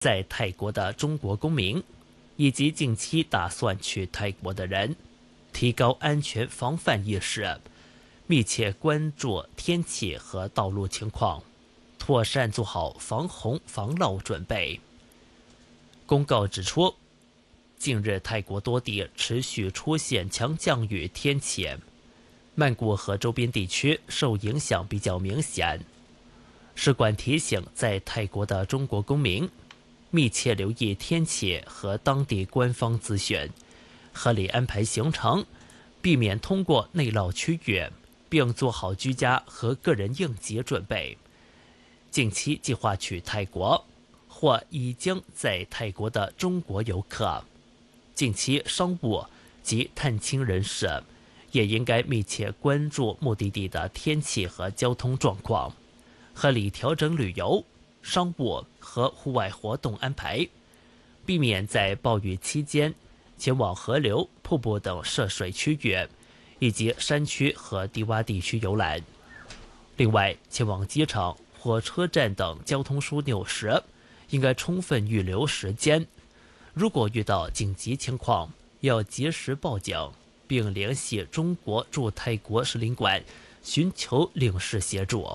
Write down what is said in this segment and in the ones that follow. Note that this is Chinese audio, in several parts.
在泰国的中国公民，以及近期打算去泰国的人，提高安全防范意识，密切关注天气和道路情况，妥善做好防洪防涝准备。公告指出，近日泰国多地持续出现强降雨天气，曼谷和周边地区受影响比较明显。使馆提醒在泰国的中国公民，密切留意天气和当地官方资讯，合理安排行程，避免通过内涝区域，并做好居家和个人应急准备。近期计划去泰国或已经在泰国的中国游客，近期商务及探亲人士也应该密切关注目的地的天气和交通状况，合理调整旅游、商务和户外活动安排，避免在暴雨期间前往河流、瀑布等涉水区域，以及山区和低洼地区游览。另外，前往机场、火车站等交通枢纽时，应该充分预留时间。如果遇到紧急情况，要及时报警，并联系中国驻泰国使领馆寻求领事协助。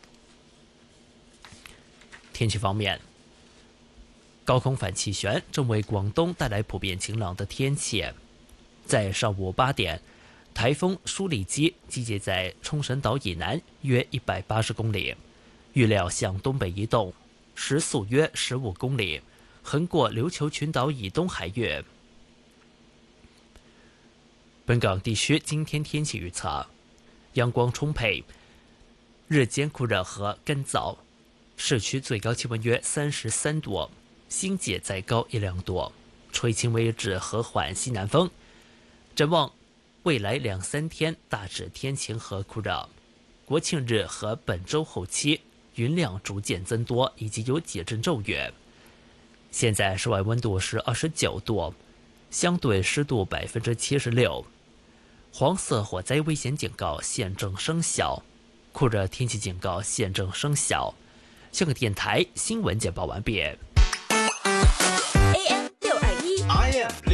天气方面，高空反气旋正为广东带来普遍晴朗的天气。在上午8点，台风舒力基集结在冲绳岛以南约180公里，预料向东北移动，时速约15公里，横过琉球群岛以东海域。本港地区今天天气预测：阳光充沛，日间酷热和干燥，市区最高气温约33度，新界再高1-2度，吹轻微至和缓西南风。展望未来2-3天大致天晴和酷热，国庆日和本周后期云量逐渐增多，以及有几阵骤雨。现在室外温度是29度，相对湿度76%。黄色火灾危险警告现正生效，酷热天气警告现正生效。香港电台新闻简报完毕。 AM 621